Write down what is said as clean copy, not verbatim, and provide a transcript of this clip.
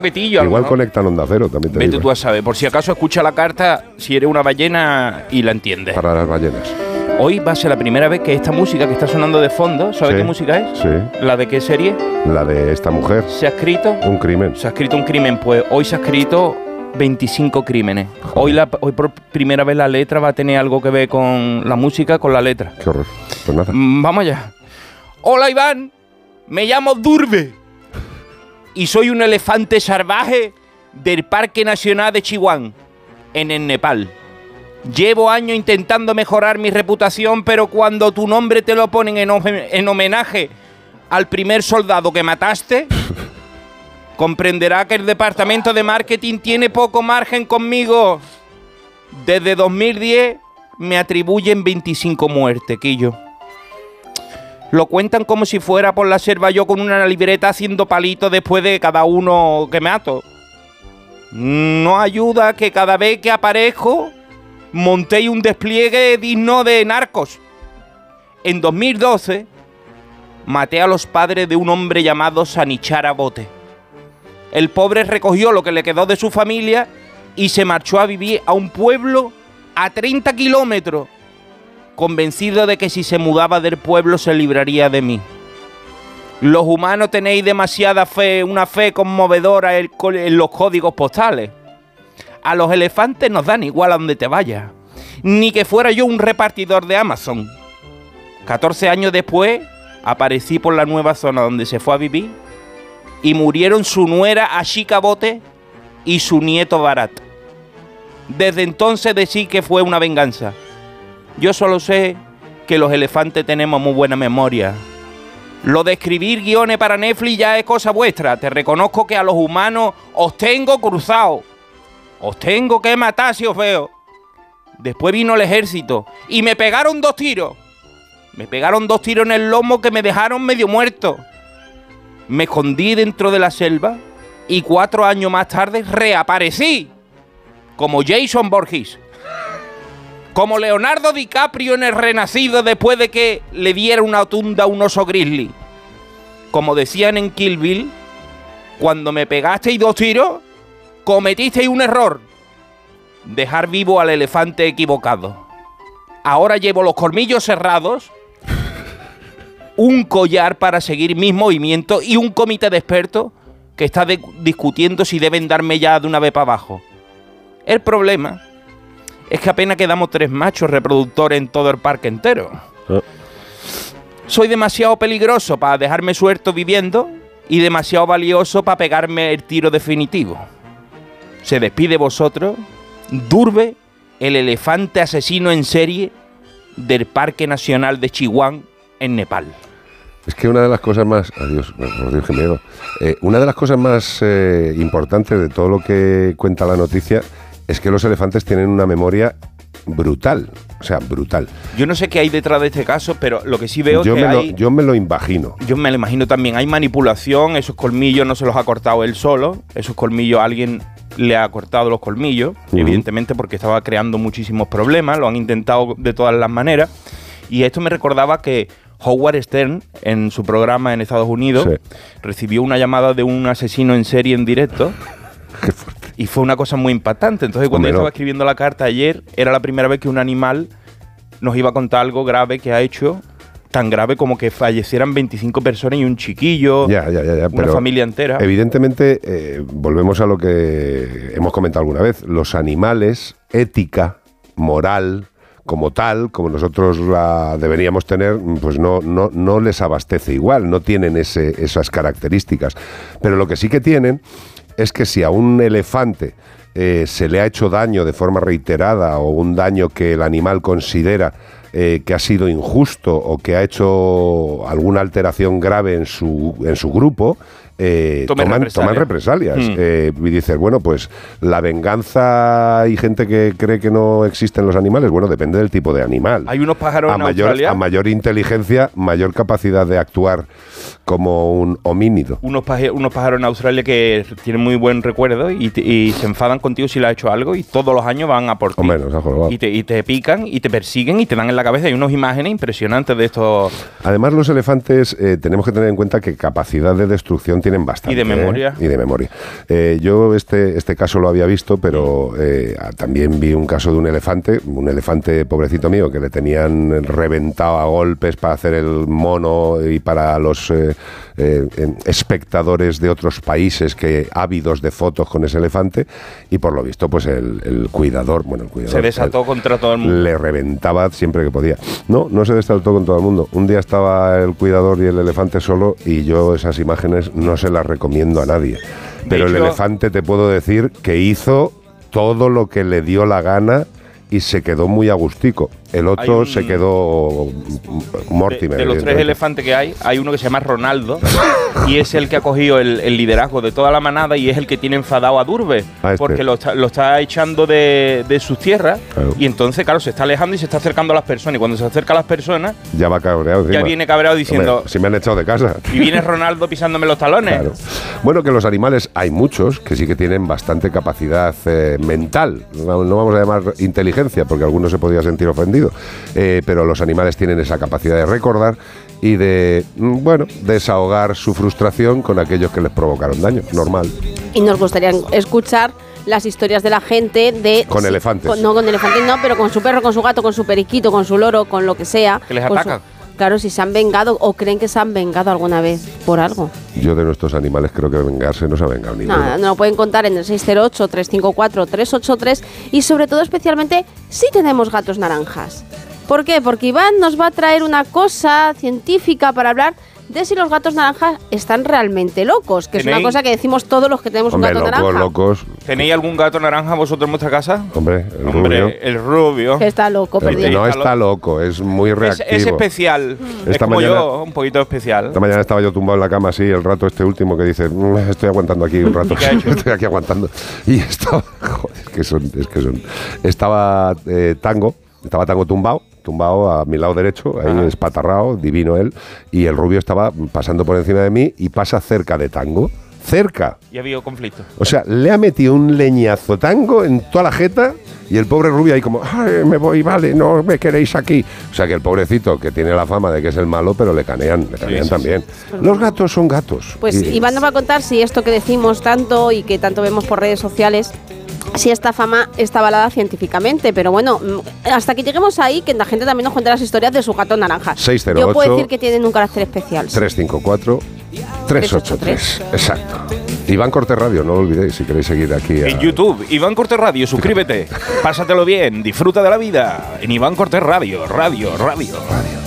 Igual conectan Onda Cero, también te digo. Vete tú a saber. Por si acaso escucha la carta, si eres una ballena y la entiendes. Para las ballenas. Hoy va a ser la primera vez que esta música que está sonando de fondo, ¿sabes qué música es? Sí. ¿La de qué serie? La de esta mujer. ¿Se ha escrito? Un crimen. Se ha escrito un crimen. Pues hoy se ha escrito 25 crímenes. Hoy por primera vez la letra va a tener algo que ver con la música, con la letra. Qué horror. Pues nada. Vamos allá. Hola Iván, me llamo Durbe y soy un elefante salvaje del Parque Nacional de Chihuahua, en el Nepal. Llevo años intentando mejorar mi reputación, pero cuando tu nombre te lo ponen en homenaje al primer soldado que mataste, comprenderá que el departamento de marketing tiene poco margen conmigo. Desde 2010 me atribuyen 25 muertes, Quillo. Lo cuentan como si fuera por la selva yo con una libreta haciendo palitos después de cada uno que mato. No ayuda que cada vez que aparezco montéis un despliegue digno de narcos. En 2012 maté a los padres de un hombre llamado Sanichara Bote. El pobre recogió lo que le quedó de su familia y se marchó a vivir a un pueblo a 30 kilómetros, convencido de que si se mudaba del pueblo se libraría de mí. Los humanos tenéis demasiada fe, una fe conmovedora en los códigos postales. A los elefantes nos dan igual a donde te vayas, ni que fuera yo un repartidor de Amazon. 14 años después aparecí por la nueva zona donde se fue a vivir y murieron su nuera Ashika Bote y su nieto Bharat. Desde entonces decí que fue una venganza. Yo solo sé que los elefantes tenemos muy buena memoria. Lo de escribir guiones para Netflix ya es cosa vuestra. Te reconozco que a los humanos os tengo cruzados. Os tengo que matar si os veo. Después vino el ejército y me pegaron 2 tiros. Me pegaron 2 tiros en el lomo que me dejaron medio muerto. Me escondí dentro de la selva y 4 años más tarde reaparecí. Como Jason Voorhees. Como Leonardo DiCaprio en El Renacido después de que le diera una tunda a un oso grizzly. Como decían en Kill Bill, cuando me pegasteis 2 tiros, cometisteis un error. Dejar vivo al elefante equivocado. Ahora llevo los colmillos cerrados, un collar para seguir mis movimientos y un comité de expertos que está discutiendo si deben darme ya de una vez para abajo. El problema es que apenas quedamos 3 machos reproductores en todo el parque entero. Soy demasiado peligroso para dejarme suelto viviendo y demasiado valioso para pegarme el tiro definitivo. Se despide vosotros, Durbe, el elefante asesino en serie del Parque Nacional de Chihuahua, en Nepal. Es que una de las cosas más... Adiós, por Dios, qué miedo. Una de las cosas más importantes de todo lo que cuenta la noticia es que los elefantes tienen una memoria brutal. O sea, brutal. Yo no sé qué hay detrás de este caso, pero lo que sí veo yo es que yo me lo imagino. Yo me lo imagino también. Hay manipulación. Esos colmillos no se los ha cortado él solo. Esos colmillos, alguien le ha cortado los colmillos, evidentemente porque estaba creando muchísimos problemas. Lo han intentado de todas las maneras. Y esto me recordaba que Howard Stern, en su programa en Estados Unidos, recibió una llamada de un asesino en serie en directo. Qué fuerte. Y fue una cosa muy impactante. Entonces, cuando yo estaba escribiendo la carta ayer, era la primera vez que un animal nos iba a contar algo grave que ha hecho, tan grave como que fallecieran 25 personas y un chiquillo, una familia entera. Evidentemente, volvemos a lo que hemos comentado alguna vez. Los animales, ética, moral, como tal, como nosotros la deberíamos tener, pues no les abastece igual, no tienen esas características. Pero lo que sí que tienen es que si a un elefante se le ha hecho daño de forma reiterada o un daño que el animal considera que ha sido injusto o que ha hecho alguna alteración grave en su grupo, toman represalias. Y dices, bueno, pues la venganza, hay gente que cree que no existen los animales. Bueno, depende del tipo de animal. Hay unos pájaros en Australia. A mayor inteligencia, mayor capacidad de actuar como un homínido. Unos pájaros en Australia que tienen muy buen recuerdo y se enfadan mal contigo si le has hecho algo y todos los años van a por ti. Hombre, nos ha jorobado. Y te pican y te persiguen y te dan en la cabeza. Hay unas imágenes impresionantes de estos. Además, los elefantes tenemos que tener en cuenta que capacidad de destrucción tienen bastante. Y de memoria. Y de memoria. Yo este caso lo había visto, pero también vi un caso de un elefante pobrecito mío, que le tenían reventado a golpes para hacer el mono y para los espectadores de otros países que ávidos de fotos con ese elefante, y por lo visto pues el cuidador se desató contra todo el mundo. Le reventaba siempre que podía. No se desató con todo el mundo. Un día estaba el cuidador y el elefante solo, y yo esas imágenes no se las recomiendo a nadie. Pero el elefante, te puedo decir que hizo todo lo que le dio la gana y se quedó muy agustico. El otro se quedó Mortimer. De los 3 elefantes que hay uno que se llama Ronaldo y es el que ha cogido el liderazgo de toda la manada y es el que tiene enfadado a Durbe porque lo está echando de sus tierras, claro. Y entonces, claro, se está alejando y se está acercando a las personas, y cuando se acerca a las personas ya va cabreado encima. Ya viene cabreado diciendo: hombre, si me han echado de casa. Y viene Ronaldo pisándome los talones. Claro. Bueno, que los animales hay muchos que sí que tienen bastante capacidad mental. No vamos a llamar inteligencia porque alguno se podría sentir ofendido. Pero los animales tienen esa capacidad de recordar y de, desahogar su frustración con aquellos que les provocaron daño, normal. Y nos gustaría escuchar las historias de la gente de... Con elefantes. No, con elefantes no, pero con su perro, con su gato, con su periquito, con su loro, con lo que sea. Que les atacan. Claro, si se han vengado o creen que se han vengado alguna vez por algo. Yo de nuestros animales creo que vengarse no se ha vengado ninguno. Nada, nos lo pueden contar en el 608-354-383 y sobre todo especialmente si tenemos gatos naranjas. ¿Por qué? Porque Iván nos va a traer una cosa científica para hablar de si los gatos naranjas están realmente locos, que es una cosa que decimos todos los que tenemos un gato naranja. Locos. ¿Tenéis algún gato naranja vosotros en vuestra casa? Hombre, rubio. El rubio. Que está loco, perdido. No está loco, es muy reactivo. Es especial. Es como mañana, yo, un poquito especial. Esta mañana estaba yo tumbado en la cama así, el rato último que dice, estoy aguantando aquí un rato. Estoy aquí aguantando. Y estaba, joder, es que son. Estaba Tango tumbado a mi lado derecho, ahí espatarrado, divino él, y el rubio estaba pasando por encima de mí y pasa cerca de Tango. Cerca. Y ha habido conflicto. O sea, le ha metido un leñazo Tango en toda la jeta y el pobre rubio ahí como, ay, me voy, vale, no me queréis aquí. O sea, que el pobrecito, que tiene la fama de que es el malo, pero le canean también. Sí. Los gatos son gatos. Pues Iván nos va a contar si esto que decimos tanto y que tanto vemos por redes sociales, si esta fama está avalada científicamente, pero bueno, hasta que lleguemos ahí, que la gente también nos cuente las historias de su gato naranja. 608. Yo puedo decir que tienen un carácter especial. 354-383. Exacto. Iván Cortés Radio, no lo olvidéis si queréis seguir aquí. En YouTube, Iván Cortés Radio, suscríbete. Pásatelo bien, disfruta de la vida. En Iván Cortés Radio, radio.